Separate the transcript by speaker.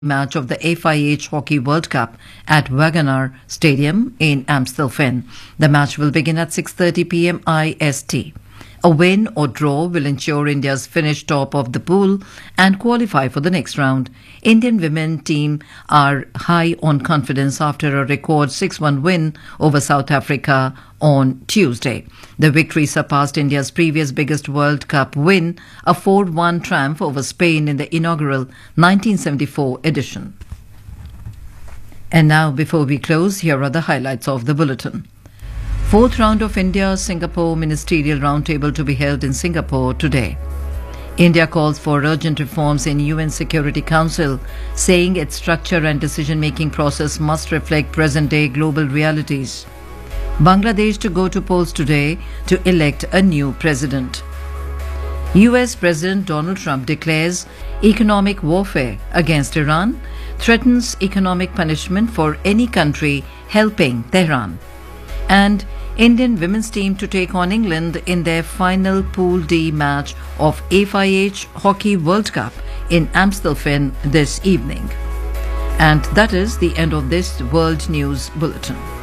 Speaker 1: match of the FIH Hockey World Cup at Wagoner Stadium in Amstelveen. The match will begin at 6:30 p.m. IST. A win or draw will ensure India's finish top of the pool and qualify for the next round. Indian women team are high on confidence after a record 6-1 win over South Africa on Tuesday. The victory surpassed India's previous biggest World Cup win, a 4-1 triumph over Spain in the inaugural 1974 edition. And now, before we close, here are the highlights of the bulletin. Fourth round of India-Singapore Ministerial Roundtable to be held in Singapore today. India calls for urgent reforms in UN Security Council, saying its structure and decision-making process must reflect present-day global realities. Bangladesh to go to polls today to elect a new president. US President Donald Trump declares economic warfare against Iran, threatens economic punishment for any country helping Tehran. And Indian women's team to take on England in their final Pool D match of FIH Hockey World Cup in Amstelveen this evening. And that is the end of this World News Bulletin.